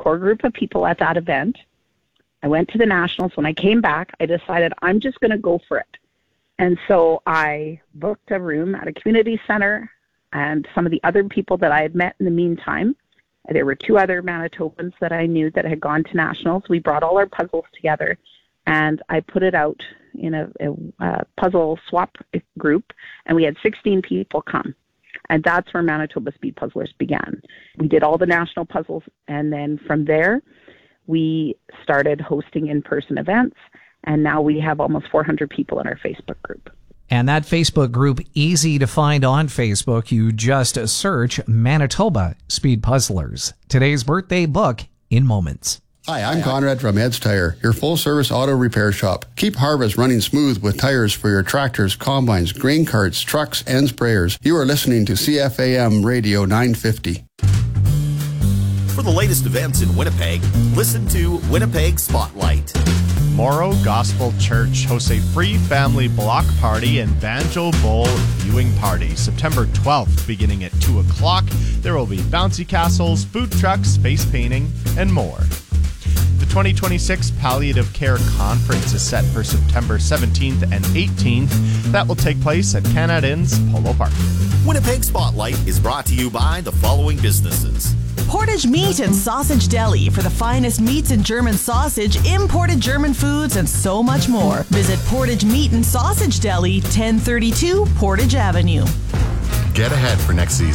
core group of people at that event. I went to the Nationals. When I came back, I decided I'm just going to go for it. And so I booked a room at a community center, and some of the other people that I had met in the meantime, there were 2 other Manitobans that I knew that had gone to Nationals. We brought all our puzzles together, and I put it out in a puzzle swap group, and we had 16 people come. And that's where Manitoba Speed Puzzlers began. We did all the national puzzles, and then from there, we started hosting in-person events, and now we have almost 400 people in our Facebook group. And that Facebook group, easy to find on Facebook. You just search Manitoba Speed Puzzlers. Today's birthday book in moments. Hi, I'm Conrad from Ed's Tire, your full-service auto repair shop. Keep harvest running smooth with tires for your tractors, combines, grain carts, trucks, and sprayers. You are listening to CFAM Radio 950. For the latest events in Winnipeg, listen to Winnipeg Spotlight. Morrow Gospel Church hosts a free family block party and banjo bowl viewing party September 12th beginning at 2 o'clock. There will be bouncy castles, food trucks, face painting, and more. The 2026 Palliative Care Conference is set for September 17th and 18th. That will take place at Canada Inn's Polo Park. Winnipeg Spotlight is brought to you by the following businesses. Portage Meat and Sausage Deli for the finest meats and German sausage, imported German foods, and so much more. Visit Portage Meat and Sausage Deli, 1032 Portage Avenue. Get ahead for next season.